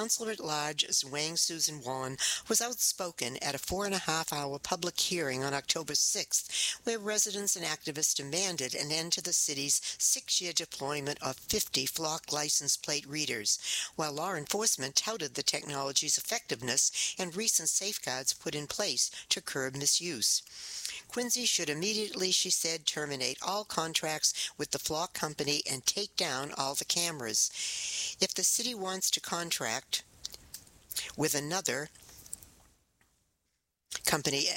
Councilor-at-Large Zhuang Susan Wan was outspoken at a 4.5-hour public hearing on October 6th, where residents and activists demanded an end to the city's 6-year deployment of 50 Flock license plate readers, while law enforcement touted the technology's effectiveness and recent safeguards put in place to curb misuse. Quincy should immediately, she said, terminate all contracts with the Flock company and take down all the cameras. If the city wants to contract with another company,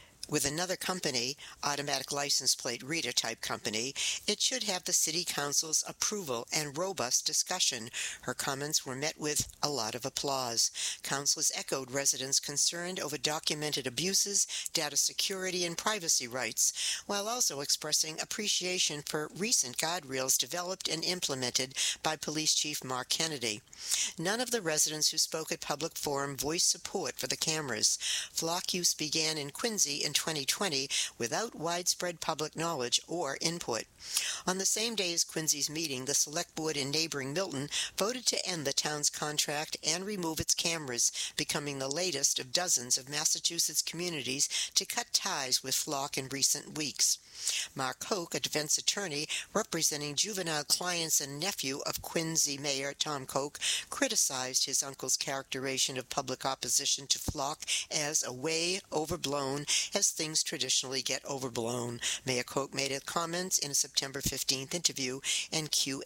automatic license plate reader type company, it should have the city council's approval and robust discussion. Her comments were met with a lot of applause. Councilors echoed residents concerned over documented abuses, data security, and privacy rights, while also expressing appreciation for recent guardrails developed and implemented by Police Chief Mark Kennedy. None of the residents who spoke at public forum voiced support for the cameras. Flock use began in Quincy in 2020 without widespread public knowledge or input. On the same day as Quincy's meeting, the Select Board in neighboring Milton voted to end the town's contract and remove its cameras, becoming the latest of dozens of Massachusetts communities to cut ties with Flock in recent weeks. Mark Koch, a defense attorney representing juvenile clients and nephew of Quincy Mayor Tom Koch, criticized his uncle's characterization of public opposition to Flock as a way overblown, as things traditionally get overblown. Mayor Koch made comments in a September 15th interview in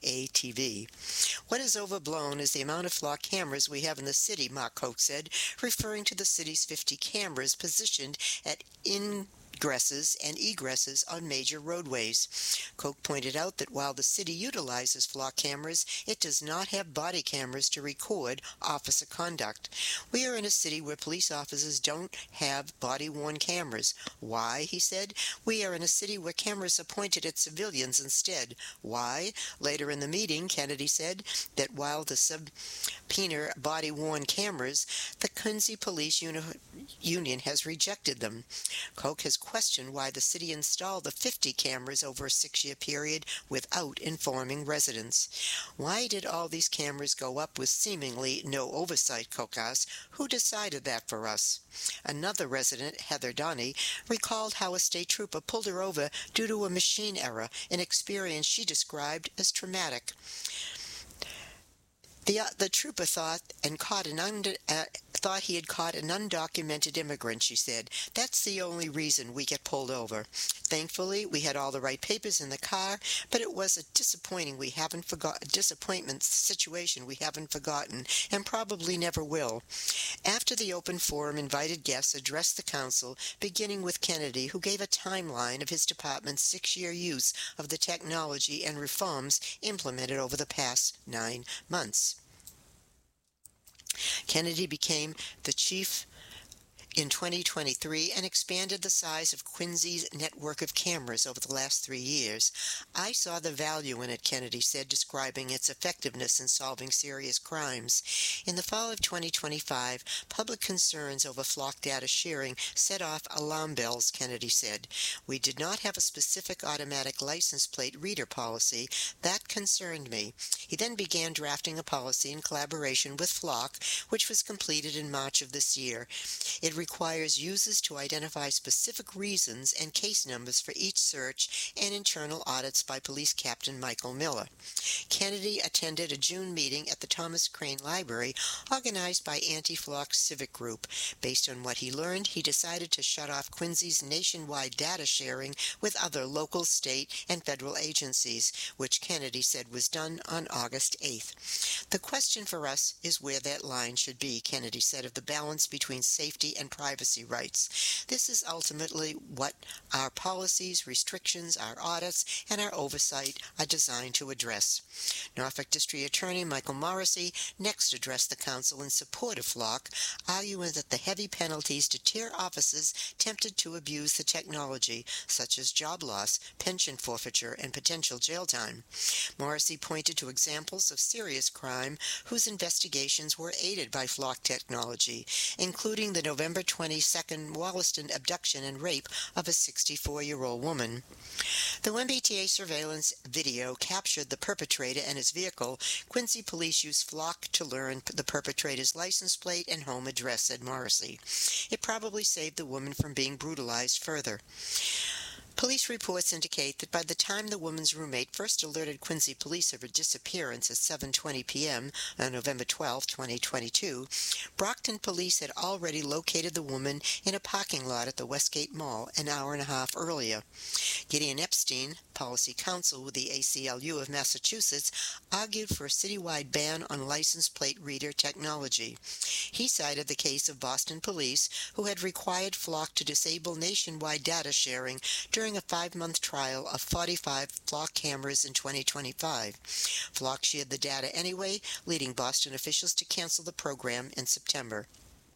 QATV. What is overblown is the amount of Flock cameras we have in the city, Mark Koch said, referring to the city's 50 cameras positioned at ingresses and egresses on major roadways. Koch pointed out that while the city utilizes Flock cameras, it does not have body cameras to record officer conduct. We are in a city where police officers don't have body-worn cameras. Why, he said? We are in a city where cameras are pointed at civilians instead. Why? Later in the meeting, Kennedy said that while the subpoena body-worn cameras, the Quincy Police Union has rejected them. Koch has questioned why the city installed the 50 cameras over a 6-year period without informing residents. Why did all these cameras go up with seemingly no oversight, Koch asked? Who decided that for us? Another resident, Heather Donnie, recalled how a state trooper pulled her over due to a machine error, an experience she described as traumatic. The trooper thought he had caught an undocumented immigrant, she said. That's the only reason we get pulled over. Thankfully, we had all the right papers in the car, but it was a disappointment situation we haven't forgotten and probably never will. After the open forum, invited guests addressed the council, beginning with Kennedy, who gave a timeline of his department's 6-year use of the technology and reforms implemented over the past 9 months. Kennedy became the chief in 2023 and expanded the size of Quincy's network of cameras over the last 3 years. I saw the value in it, Kennedy said, describing its effectiveness in solving serious crimes. In the fall of 2025, public concerns over Flock data sharing set off alarm bells, Kennedy said. We did not have a specific automatic license plate reader policy. That concerned me. He then began drafting a policy in collaboration with Flock, which was completed in March of this year. It requires users to identify specific reasons and case numbers for each search and internal audits by Police Captain Michael Miller. Kennedy attended a June meeting at the Thomas Crane Library organized by Anti-Flock Civic Group. Based on what he learned, he decided to shut off Quincy's nationwide data sharing with other local, state, and federal agencies, which Kennedy said was done on August 8th. The question for us is where that line should be, Kennedy said, of the balance between safety and privacy rights. This is ultimately what our policies, restrictions, our audits, and our oversight are designed to address. Norfolk District Attorney Michael Morrissey next addressed the council in support of Flock, arguing that the heavy penalties deter officers tempted to abuse the technology, such as job loss, pension forfeiture, and potential jail time. Morrissey pointed to examples of serious crime whose investigations were aided by Flock technology, including the November 22nd Wollaston abduction and rape of a 64-year-old woman. The MBTA surveillance video captured the perpetrator and his vehicle. Quincy police used Flock to learn the perpetrator's license plate and home address, said Morrissey. It probably saved the woman from being brutalized further. Police reports indicate that by the time the woman's roommate first alerted Quincy police of her disappearance at 7:20 p.m. on November 12, 2022, Brockton police had already located the woman in a parking lot at the Westgate Mall an hour and a half earlier. Gideon Epstein, policy counsel with the ACLU of Massachusetts, argued for a citywide ban on license plate reader technology. He cited the case of Boston police, who had required Flock to disable nationwide data sharing during a 5-month trial of 45 Flock cameras in 2025. Flock shared the data anyway, leading Boston officials to cancel the program in September.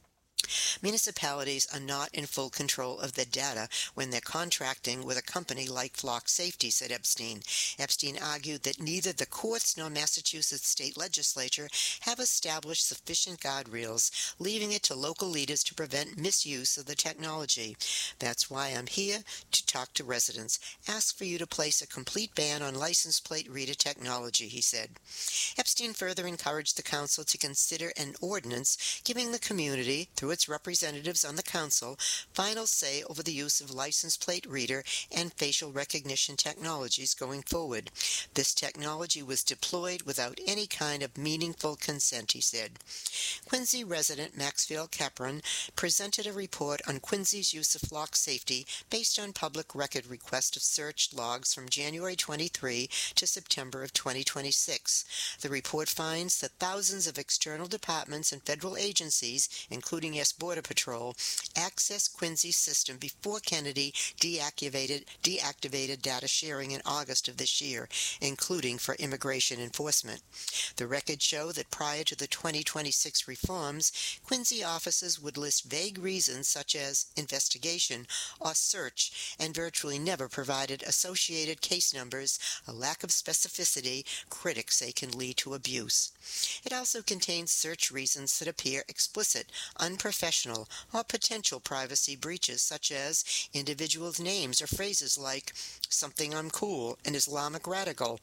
Municipalities are not in full control of their data when they're contracting with a company like Flock Safety, said Epstein. Epstein argued that neither the courts nor Massachusetts state legislature have established sufficient guardrails, leaving it to local leaders to prevent misuse of the technology. That's why I'm here to talk to residents. Ask for you to place a complete ban on license plate reader technology, he said. Epstein further encouraged the council to consider an ordinance giving the community, through its representatives on the council, final say over the use of license plate reader and facial recognition technologies going forward. This technology was deployed without any kind of meaningful consent, he said. Quincy resident Maxfield Capron presented a report on Quincy's use of Flock Safety based on public record request of search logs from January 23 to September of 2026. The report finds that thousands of external departments and federal agencies, including U.S. Border Patrol, accessed Quincy's system before Kennedy deactivated data sharing in August of this year, including for immigration enforcement. The records show that prior to the 2026 reforms, Quincy officers would list vague reasons such as investigation or search and virtually never provided associated case numbers, a lack of specificity critics say can lead to abuse. It also contains search reasons that appear explicit, unprofessional, or potential privacy breaches such as individuals' names or phrases like "something uncool," an Islamic radical.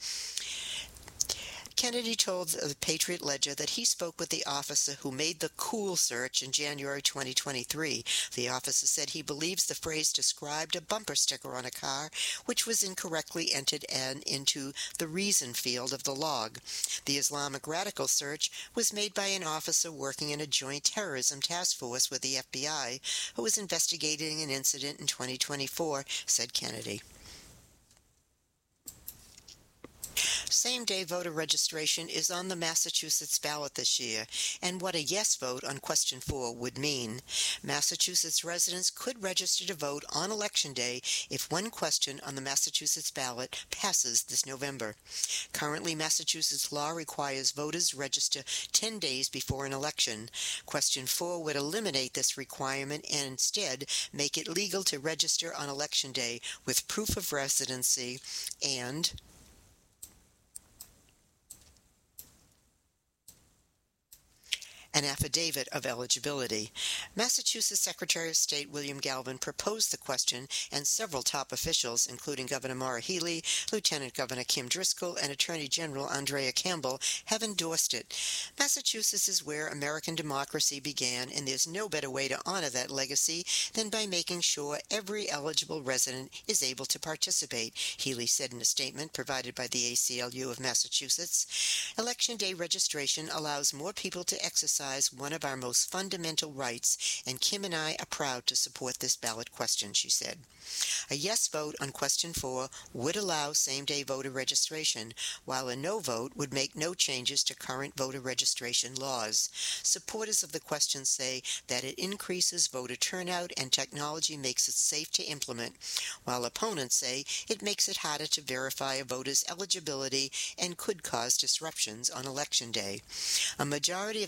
Kennedy told the Patriot Ledger that he spoke with the officer who made the cool search in January 2023. The officer said he believes the phrase described a bumper sticker on a car, which was incorrectly entered into the reason field of the log. The Islamic radical search was made by an officer working in a joint terrorism task force with the FBI, who was investigating an incident in 2024, said Kennedy. Same-day voter registration is on the Massachusetts ballot this year, and what a yes vote on Question 4 would mean. Massachusetts residents could register to vote on Election Day if one question on the Massachusetts ballot passes this November. Currently, Massachusetts law requires voters register 10 days before an election. Question 4 would eliminate this requirement and instead make it legal to register on Election Day with proof of residency and an affidavit of eligibility. Massachusetts Secretary of State William Galvin proposed the question, and several top officials, including Governor Maura Healey, Lieutenant Governor Kim Driscoll, and Attorney General Andrea Campbell, have endorsed it. Massachusetts is where American democracy began, and there's no better way to honor that legacy than by making sure every eligible resident is able to participate, Healey said in a statement provided by the ACLU of Massachusetts. Election Day registration allows more people to exercise one of our most fundamental rights, and Kim and I are proud to support this ballot question, she said. A yes vote on Question 4 would allow same-day voter registration, while a no vote would make no changes to current voter registration laws. Supporters of the question say that it increases voter turnout and technology makes it safe to implement, while opponents say it makes it harder to verify a voter's eligibility and could cause disruptions on Election Day. A majority of the Massachusetts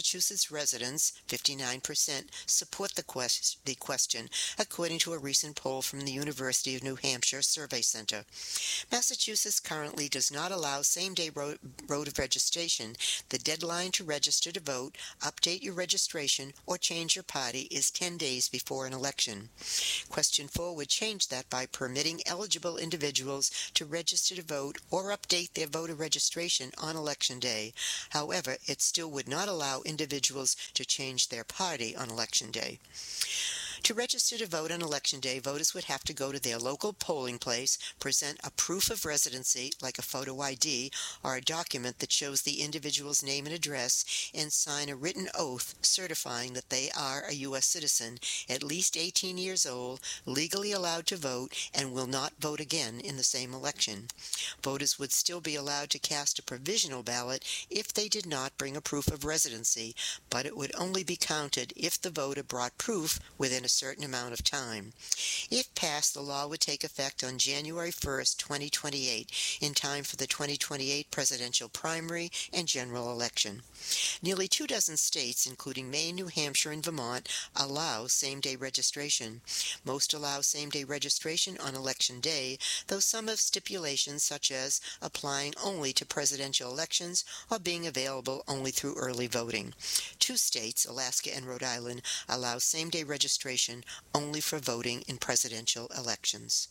Massachusetts residents, 59%, support the question, according to a recent poll from the University of New Hampshire Survey Center. Massachusetts currently does not allow same-day voter registration. The deadline to register to vote, update your registration, or change your party is 10 days before an election. Question 4 would change that by permitting eligible individuals to register to vote or update their voter registration on Election Day. However, it still would not allow individuals to change their party on Election Day. To register to vote on Election Day, voters would have to go to their local polling place, present a proof of residency, like a photo ID, or a document that shows the individual's name and address, and sign a written oath certifying that they are a U.S. citizen, at least 18 years old, legally allowed to vote, and will not vote again in the same election. Voters would still be allowed to cast a provisional ballot if they did not bring a proof of residency, but it would only be counted if the voter brought proof within a certain amount of time. If passed, the law would take effect on January 1st, 2028, in time for the 2028 presidential primary and general election. Nearly 24 states, including Maine, New Hampshire, and Vermont, allow same-day registration. Most allow same-day registration on Election Day, though some have stipulations such as applying only to presidential elections or being available only through early voting. 2 states, Alaska and Rhode Island, allow same-day registration only for voting in presidential elections.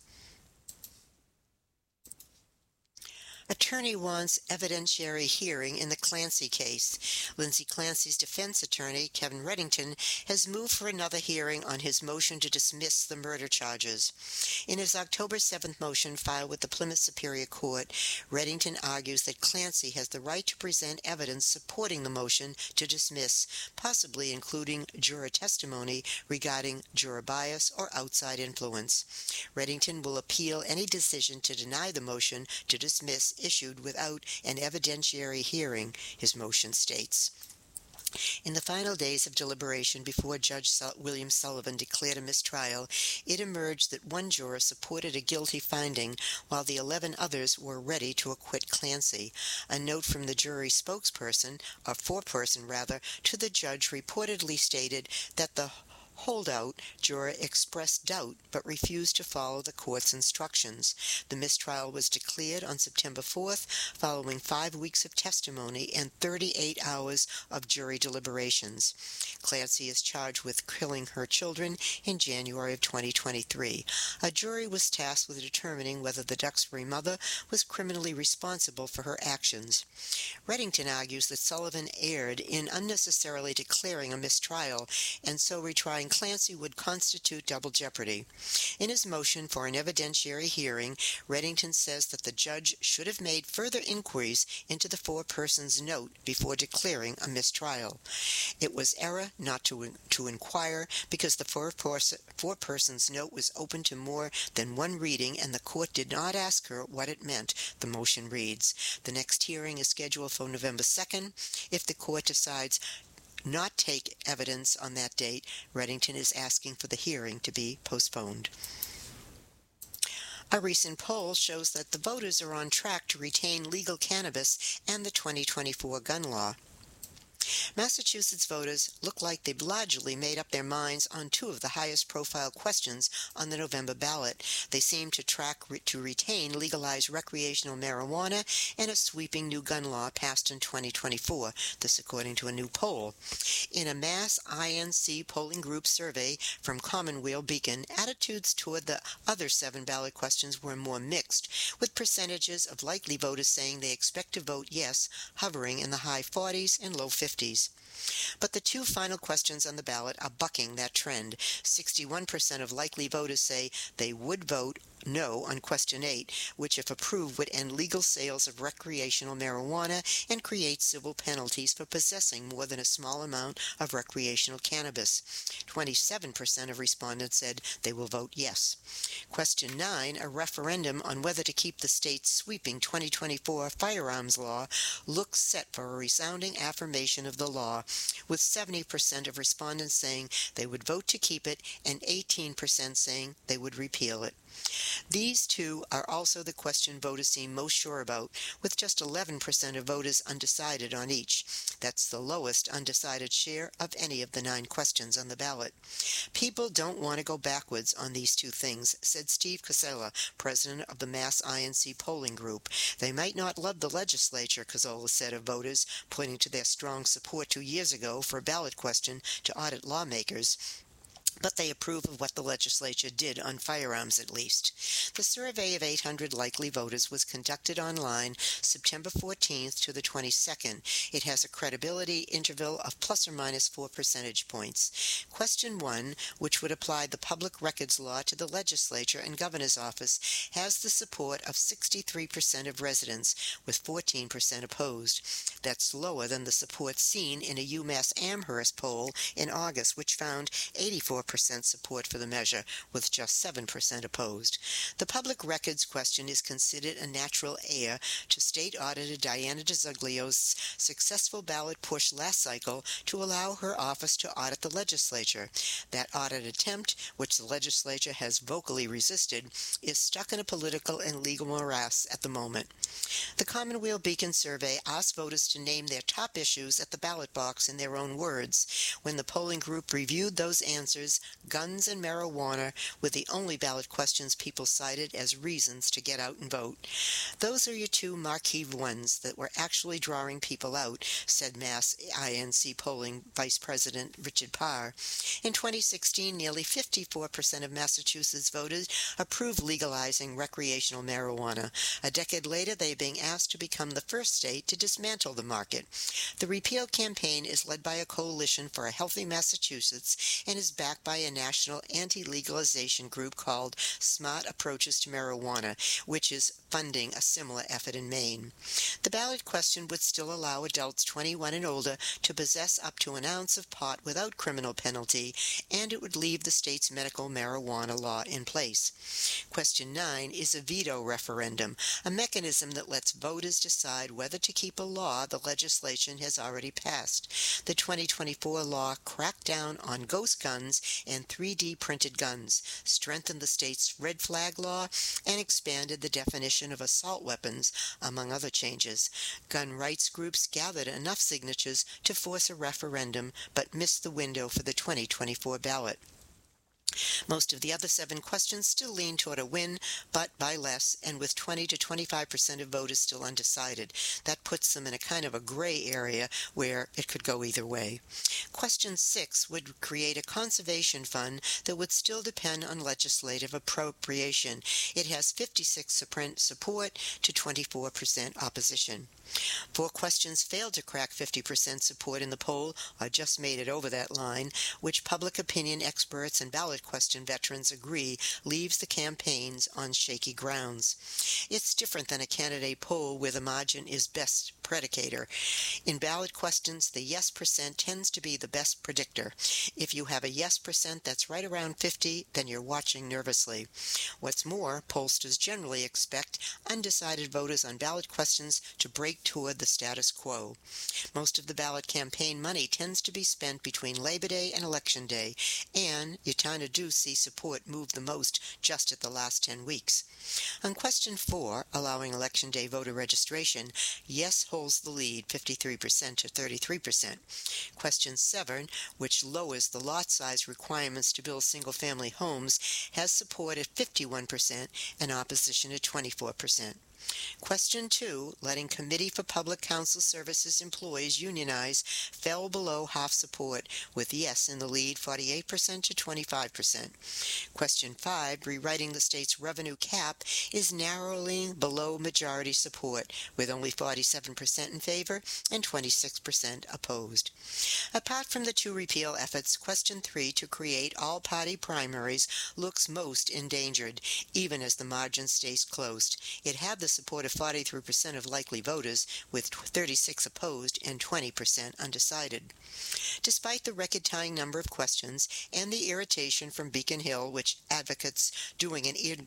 Attorney wants evidentiary hearing in the Clancy case. Lindsay Clancy's defense attorney, Kevin Reddington, has moved for another hearing on his motion to dismiss the murder charges. In his October 7th motion filed with the Plymouth Superior Court, Reddington argues that Clancy has the right to present evidence supporting the motion to dismiss, possibly including juror testimony regarding juror bias or outside influence. Reddington will appeal any decision to deny the motion to dismiss issued without an evidentiary hearing, his motion states. In the final days of deliberation before Judge William Sullivan declared a mistrial, it emerged that one juror supported a guilty finding, while the 11 others were ready to acquit Clancy. A note from the jury spokesperson, or foreperson rather, to the judge reportedly stated that the holdout juror expressed doubt but refused to follow the court's instructions. The mistrial was declared on September 4th, following 5 weeks of testimony and 38 hours of jury deliberations. Clancy is charged with killing her children in January of 2023. A jury was tasked with determining whether the Duxbury mother was criminally responsible for her actions. Reddington argues that Sullivan erred in unnecessarily declaring a mistrial, and so retrying Clancy would constitute double jeopardy. In his motion for an evidentiary hearing, Reddington says that the judge should have made further inquiries into the foreperson's note before declaring a mistrial. It was error not to inquire because the foreperson's note was open to more than one reading and the court did not ask her what it meant, the motion reads. The next hearing is scheduled for November 2nd. If the court decides not take evidence on that date, Reddington is asking for the hearing to be postponed. A recent poll shows that the voters are on track to retain legal cannabis and the 2024 gun law. Massachusetts voters look like they've largely made up their minds on 2 of the highest profile questions on the November ballot. They seem to track to retain legalized recreational marijuana and a sweeping new gun law passed in 2024, this according to a new poll. In a mass INC polling group survey from Commonweal Beacon, attitudes toward the other 7 ballot questions were more mixed, with percentages of likely voters saying they expect to vote yes, hovering in the high 40s and low 50s. But the 2 final questions on the ballot are bucking that trend. 61% of likely voters say they would vote no on question 8, which if approved would end legal sales of recreational marijuana and create civil penalties for possessing more than a small amount of recreational cannabis. 27% of respondents said they will vote yes. Question 9, a referendum on whether to keep the state's sweeping 2024 firearms law, looks set for a resounding affirmation of the law, with 70% of respondents saying they would vote to keep it and 18% saying they would repeal it. These two are also the question voters seem most sure about, with just 11% of voters undecided on each. That's the lowest undecided share of any of the 9 questions on the ballot. People don't want to go backwards on these two things, said Steve Casella, president of the Mass INC polling group. They might not love the legislature, Casella said of voters, pointing to their strong support 2 years ago for a ballot question to audit lawmakers, but they approve of what the legislature did on firearms at least. The survey of 800 likely voters was conducted online September 14th to the 22nd. It has a credibility interval of plus or minus 4 percentage points. Question 1, which would apply the public records law to the legislature and governor's office, has the support of 63% of residents, with 14% opposed. That's lower than the support seen in a UMass Amherst poll in August, which found 84% support for the measure, with just 7% opposed. The public records question is considered a natural heir to State Auditor Diana DeZuglio's successful ballot push last cycle to allow her office to audit the legislature. That audit attempt, which the legislature has vocally resisted, is stuck in a political and legal morass at the moment. The Commonweal Beacon survey asked voters to name their top issues at the ballot box in their own words. When the polling group reviewed those answers, guns and marijuana were the only ballot questions people cited as reasons to get out and vote. Those are your two marquee ones that were actually drawing people out, said Mass INC polling Vice President Richard Parr. In 2016, nearly 54% of Massachusetts voters approved legalizing recreational marijuana. A decade later, they are being asked to become the first state to dismantle the market. The repeal campaign is led by a coalition for a healthy Massachusetts and is backed by a national anti-legalization group called Smart Approaches to Marijuana, which is funding a similar effort in Maine. The ballot question would still allow adults 21 and older to possess up to an ounce of pot without criminal penalty, and it would leave the state's medical marijuana law in place. Question 9 is a veto referendum, a mechanism that lets voters decide whether to keep a law the legislation has already passed. The 2024 law cracked down on ghost guns and 3D printed guns, strengthened the state's red flag law, and expanded the definition of assault weapons, among other changes. Gun rights groups gathered enough signatures to force a referendum, but missed the window for the 2024 ballot. Most of the other 7 questions still lean toward a win, but by less, and with 20 to 25% of voters still undecided. That puts them in a kind of a gray area where it could go either way. Question 6 would create a conservation fund that would still depend on legislative appropriation. It has 56% support to 24% opposition. 4 questions failed to crack 50% support in the poll, or just made it over that line, which public opinion experts and ballot question veterans agree leaves the campaigns on shaky grounds. It's different than a candidate poll where the margin is best predicator. In ballot questions, the yes percent tends to be the best predictor. If you have a yes percent that's right around 50, then you're watching nervously. What's more, pollsters generally expect undecided voters on ballot questions to break toward the status quo. Most of the ballot campaign money tends to be spent between Labor Day and Election Day, and you kind of do see support move the most just at the last 10 weeks. On question 4, allowing Election Day voter registration, yes holds the lead 53% to 33%. Question 7, which lowers the lot size requirements to build single-family homes, has support at 51% and opposition at 24%. Question 2, letting Committee for Public Counsel Services employees unionize, fell below half support, with yes in the lead 48% to 25%. Question 5, rewriting the state's revenue cap, is narrowly below majority support, with only 47% in favor and 26% opposed. Apart from the 2 repeal efforts, Question 3, to create all-party primaries, looks most endangered, even as the margin stays closed. It had the support of 43% of likely voters, with 36 opposed and 20% undecided. Despite the record-tying number of questions and the irritation from Beacon Hill, which advocates doing an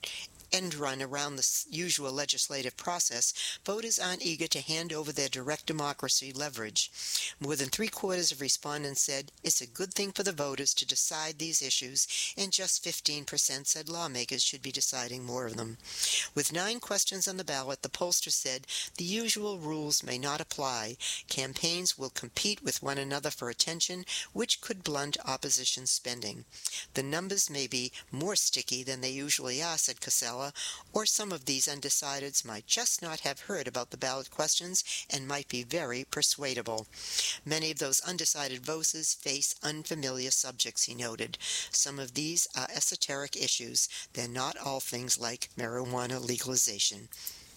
end run around the usual legislative process, voters aren't eager to hand over their direct democracy leverage. More than three-quarters of respondents said it's a good thing for the voters to decide these issues, and just 15% said lawmakers should be deciding more of them. With 9 questions on the ballot, the pollster said the usual rules may not apply. Campaigns will compete with one another for attention, which could blunt opposition spending. The numbers may be more sticky than they usually are, said Casella, or some of these undecideds might just not have heard about the ballot questions and might be very persuadable. Many of those undecided voters face unfamiliar subjects, he noted. Some of these are esoteric issues. They're not all things like marijuana legalization.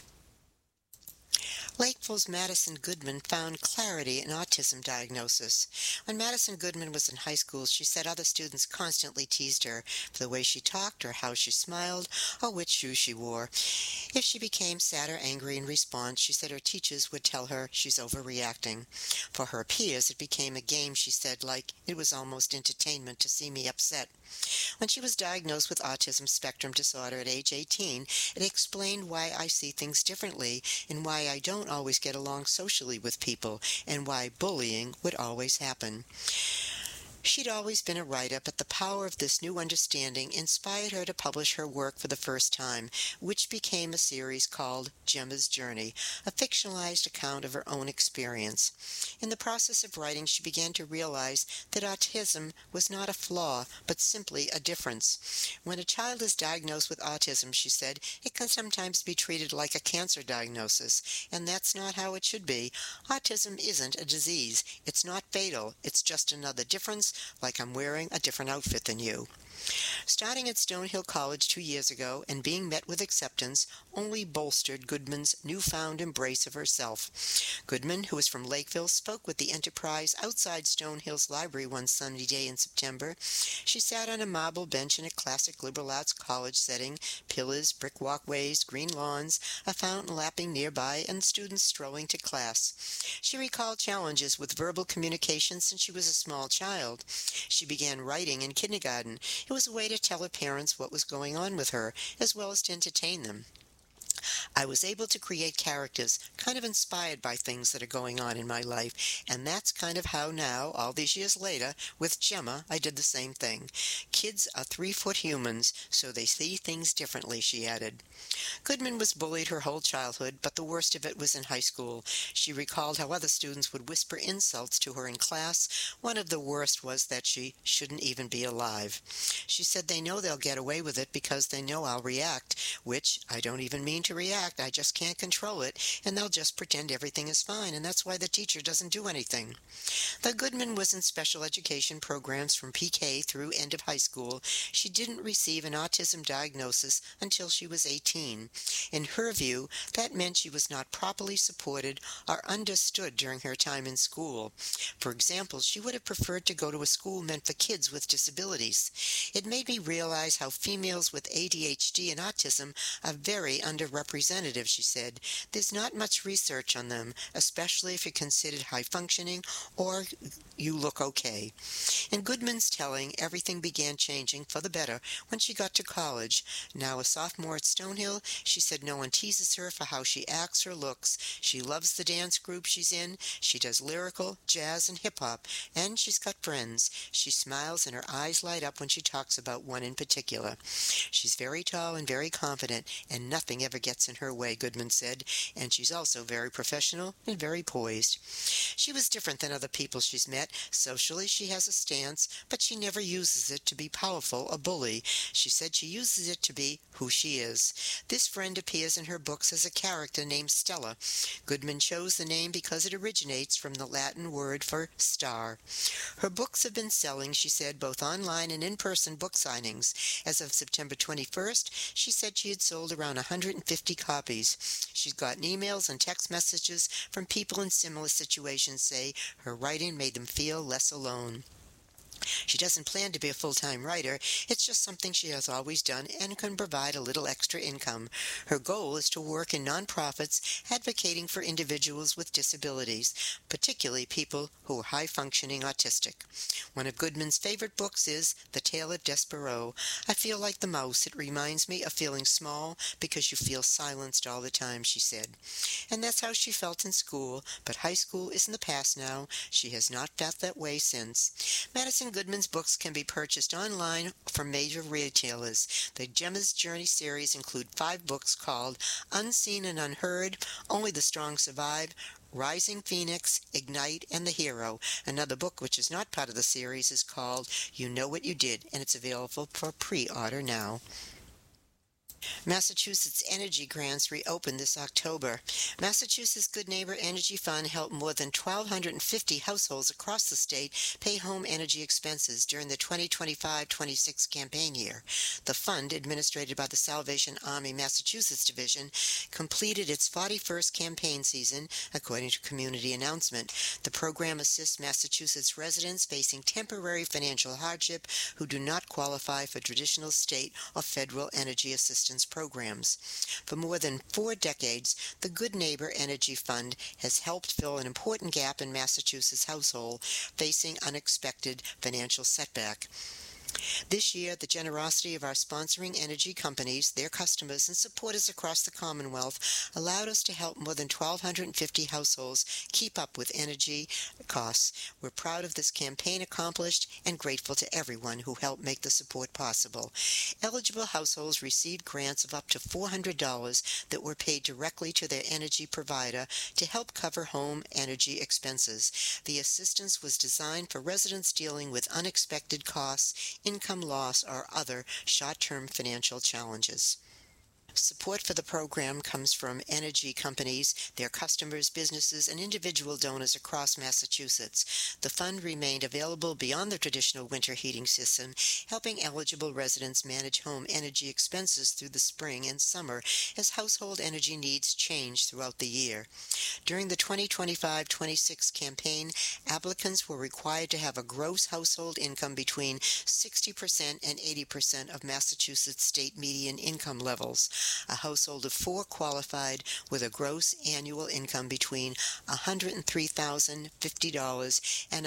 Lakeville's Madison Goodman found clarity in autism diagnosis. When Madison Goodman was in high school, she said other students constantly teased her for the way she talked or how she smiled or which shoes she wore. If she became sad or angry in response, she said her teachers would tell her she's overreacting. For her peers, it became a game, she said, like it was almost entertainment to see me upset. When she was diagnosed with autism spectrum disorder at age 18, it explained why I see things differently and why I don't always get along socially with people and why bullying would always happen. She'd always been a writer, but the power of this new understanding inspired her to publish her work for the first time, which became a series called Gemma's Journey, a fictionalized account of her own experience. In the process of writing, she began to realize that autism was not a flaw, but simply a difference. When a child is diagnosed with autism, she said, it can sometimes be treated like a cancer diagnosis, and that's not how it should be. Autism isn't a disease. It's not fatal. It's just another difference, like I'm wearing a different outfit than you. Starting at Stonehill College 2 years ago and being met with acceptance only bolstered Goodman's newfound embrace of herself. Goodman, who is from Lakeville, spoke with the Enterprise outside Stonehill's library one sunny day in September. She sat on a marble bench in a classic liberal arts college setting, pillars, brick walkways, green lawns, a fountain lapping nearby, and students strolling to class. She recalled challenges with verbal communication since she was a small child. She began writing in kindergarten. It was a way to tell her parents what was going on with her, as well as to entertain them. I was able to create characters kind of inspired by things that are going on in my life, and that's kind of how now, all these years later, with Gemma, I did the same thing. Kids are 3-foot humans, so they see things differently, she added. Goodman was bullied her whole childhood, but the worst of it was in high school. She recalled how other students would whisper insults to her in class. One of the worst was that she shouldn't even be alive. She said they know they'll get away with it because they know I'll react, which I don't even mean to react. I just can't control it, and they'll just pretend everything is fine, and that's why the teacher doesn't do anything. Though Goodman was in special education programs from PK through end of high school, she didn't receive an autism diagnosis until she was 18. In her view, that meant she was not properly supported or understood during her time in school. For example, she would have preferred to go to a school meant for kids with disabilities. It made me realize how females with ADHD and autism are very underrepresented, she said. There's not much research on them, especially if you're considered high-functioning or you look okay. In Goodman's telling, everything began changing for the better when she got to college. Now a sophomore at Stonehill, she said no one teases her for how she acts or looks. She loves the dance group she's in. She does lyrical, jazz, and hip-hop, and she's got friends. She smiles and her eyes light up when she talks about one in particular. She's very tall and very confident, and nothing ever gets in her way, Goodman said, and she's also very professional and very poised. She was different than other people she's met. Socially, she has a stance, but she never uses it to be powerful or bully. She said she uses it to be who she is. This friend appears in her books as a character named Stella. Goodman chose the name because it originates from the Latin word for star. Her books have been selling, she said, both online and in-person book signings. As of September 21st, she said she had sold around 150 copies. She's gotten emails and text messages from people in similar situations say her writing made them feel less alone. She doesn't plan to be a full-time writer. It's just something she has always done and can provide a little extra income. Her goal is to work in nonprofits advocating for individuals with disabilities, particularly people who are high-functioning autistic. One of Goodman's favorite books is The Tale of Despereaux. I feel like the mouse. It reminds me of feeling small because you feel silenced all the time, she said. And that's how she felt in school, but high school is in the past now. She has not felt that way since. Madison Goodman's books can be purchased online from major retailers. The Gemma's Journey series include 5 books called Unseen and Unheard, Only the Strong Survive, Rising Phoenix, Ignite, and The Hero. Another book which is not part of the series is called You Know What You Did, and it's available for pre-order now. Massachusetts Energy Grants reopened this October. Massachusetts Good Neighbor Energy Fund helped more than 1,250 households across the state pay home energy expenses during the 2025-26 campaign year. The fund, administered by the Salvation Army Massachusetts Division, completed its 41st campaign season, according to community announcement. The program assists Massachusetts residents facing temporary financial hardship who do not qualify for traditional state or federal energy assistance programs. For more than 4 decades, the Good Neighbor Energy Fund has helped fill an important gap in Massachusetts households facing unexpected financial setback. This year, the generosity of our sponsoring energy companies, their customers, and supporters across the Commonwealth allowed us to help more than 1,250 households keep up with energy costs. We're proud of this campaign accomplished and grateful to everyone who helped make the support possible. Eligible households received grants of up to $400 that were paid directly to their energy provider to help cover home energy expenses. The assistance was designed for residents dealing with unexpected costs, income loss, or other short-term financial challenges. Support for the program comes from energy companies, their customers, businesses, and individual donors across Massachusetts. The fund remained available beyond the traditional winter heating system, helping eligible residents manage home energy expenses through the spring and summer as household energy needs change throughout the year. During the 2025-26 campaign, applicants were required to have a gross household income between 60% and 80% of Massachusetts state median income levels. A household of 4 qualified with a gross annual income between $103,050 and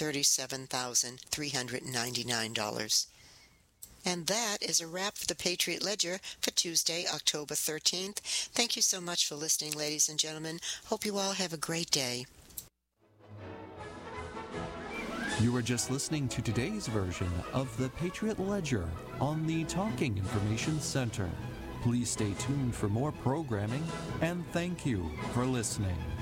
$137,399. And that is a wrap for the Patriot Ledger for Tuesday, October 13th. Thank you so much for listening, ladies and gentlemen. Hope you all have a great day. You were just listening to today's version of the Patriot Ledger on the Talking Information Center. Please stay tuned for more programming, and thank you for listening.